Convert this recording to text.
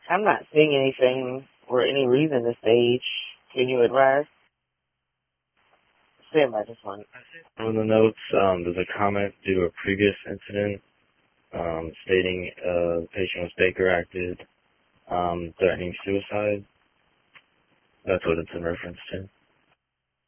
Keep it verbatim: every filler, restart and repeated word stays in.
I'm not seeing anything or any reason to stage. Can you advise? Sam, I just want. On the notes, um, there's a comment due to a previous incident um, stating uh, the patient was Baker acted, um, threatening suicide. That's what it's in reference to.